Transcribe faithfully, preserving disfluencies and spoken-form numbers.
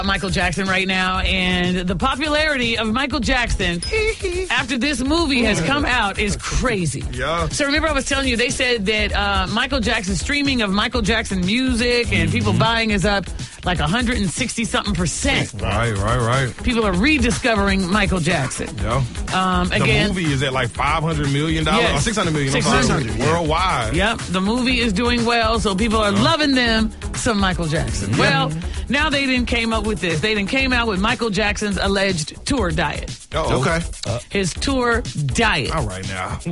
Michael Jackson right now, and the popularity of Michael Jackson after this movie has come out is crazy. Yeah. So remember I was telling you, they said that uh, Michael Jackson, streaming of Michael Jackson music and people buying is up like one hundred sixty something percent. Right, right, right. People are rediscovering Michael Jackson. Yeah. Um, again, the movie is at like five hundred million dollars, Yes. or six hundred million six hundred worldwide. Yep, the movie is doing well, so people are loving them some Michael Jackson. Well, now they then came up with this. They then came out with Michael Jackson's alleged tour diet. Uh-oh. Okay. His tour diet. All right now.